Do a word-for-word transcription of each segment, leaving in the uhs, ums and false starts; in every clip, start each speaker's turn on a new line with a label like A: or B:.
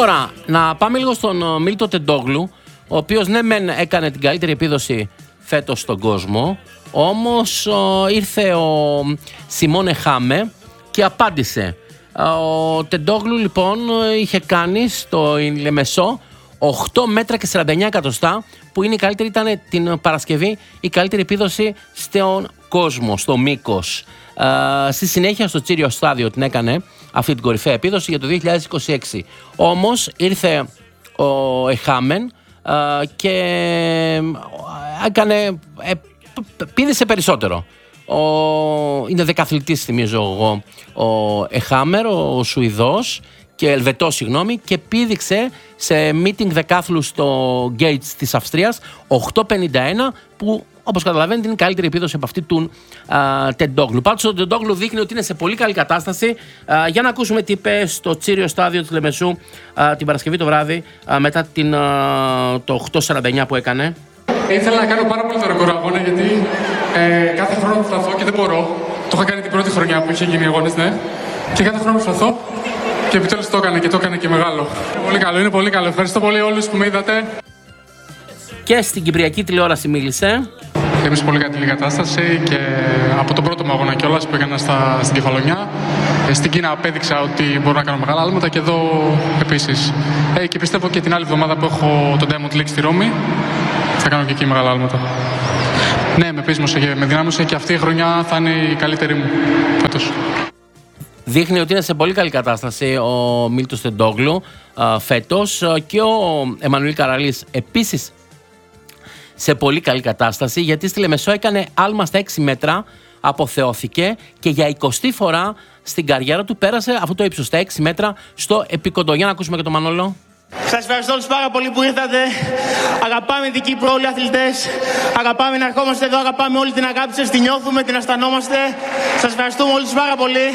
A: Τώρα, να πάμε λίγο στον Μίλτο Τεντόγλου, ο οποίος ναι μεν έκανε την καλύτερη επίδοση φέτος στον κόσμο, όμως ο, ήρθε ο Σιμώνε Χάμε και απάντησε. Ο Τεντόγλου λοιπόν είχε κάνει στο Λεμεσό οκτώ μέτρα και σαράντα εννέα εκατοστά, που είναι η καλύτερη, ήταν την Παρασκευή η καλύτερη επίδοση στον κόσμο, στο μήκος. Uh, στη συνέχεια στο Τσίριο Στάδιο την έκανε αυτή την κορυφαία επίδοση για το δύο χιλιάδες είκοσι έξι. Όμως ήρθε ο Εχάμεν uh, και έκανε, ε, πήδησε περισσότερο. Ο, είναι δεκαθλητής, θυμίζω εγώ, ο Εχάμερ, ο Σουηδός και Ελβετός, συγγνώμη, και πήδηξε σε meeting δεκάθλου στο Gates της Αυστρίας οκτώ πενήντα ένα, που όπως καταλαβαίνετε είναι η καλύτερη επίδοση από αυτή του Τεντόγλου. Πάντως ο Τεντόγλου δείχνει ότι είναι σε πολύ καλή κατάσταση. Α, για να ακούσουμε τι είπε στο Τσίριο Στάδιο της Λεμεσού α, την Παρασκευή το βράδυ, α, μετά την, α, το οκτώ σαράντα εννέα που έκανε.
B: Ήθελα να κάνω πάρα πολύ το ρεκόρ αγώνα, γιατί ε, κάθε χρόνο προσπαθώ και δεν μπορώ. Το είχα κάνει την πρώτη χρονιά που είχε γίνει αγώνες, ναι. Και κάθε χρόνο προσπαθώ και επιτέλους το έκανε και το έκανε και μεγάλο. Είναι πολύ καλό, είναι πολύ καλό. Ευχαριστώ πολύ όλους που με είδατε.
A: Και στην Κυπριακή τηλεόραση μίλησε.
B: Είμαι σε πολύ καλή κατάσταση και από τον πρώτο μου αγώνα κιόλας που έκανα στα, στην Κεφαλονιά. Στην Κίνα απέδειξα ότι μπορώ να κάνω μεγάλα άλματα και εδώ επίσης. Ε, και πιστεύω και την άλλη εβδομάδα που έχω τον Diamond League στη Ρώμη θα κάνω και εκεί μεγάλα άλματα. Ναι, με πείσμωσε και με δυνάμωσε και αυτή η χρονιά θα είναι η καλύτερη μου φέτος.
A: Δείχνει ότι είναι σε πολύ καλή κατάσταση ο Μίλτος Τεντόγλου φέτος, και ο Εμμανουήλ Καραλής επίσης σε πολύ καλή κατάσταση, γιατί στη Λεμεσό έκανε άλμα στα έξι μέτρα, αποθεώθηκε και για εικοστή φορά στην καριέρα του πέρασε αυτό το ύψος, στα έξι μέτρα στο επικοντό. Για να ακούσουμε και τον Μανώλο.
C: Σας ευχαριστώ όλους πάρα πολύ που ήρθατε. Αγαπάμε την Κύπρο όλοι οι αθλητές. Αγαπάμε να ερχόμαστε εδώ, αγαπάμε όλη την αγάπη σας, την νιώθουμε, την αισθανόμαστε. Σας ευχαριστούμε όλους πάρα πολύ.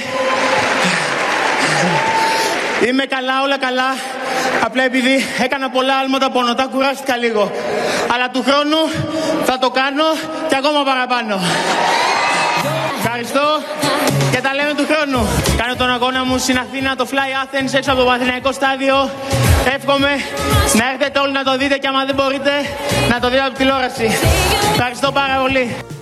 C: Είμαι καλά, όλα καλά. Απλά επειδή έκανα πολλά άλματα πονοτά, κουράστηκα λίγο. Αλλά του χρόνου θα το κάνω και ακόμα παραπάνω. Ευχαριστώ και τα λέμε του χρόνου. Κάνω τον αγώνα μου στην Αθήνα, το Fly Athens, έξω από το Παναθηναϊκό στάδιο. Εύχομαι να έρθετε όλοι να το δείτε και άμα δεν μπορείτε να το δείτε από τηλεόραση. Ευχαριστώ πάρα πολύ.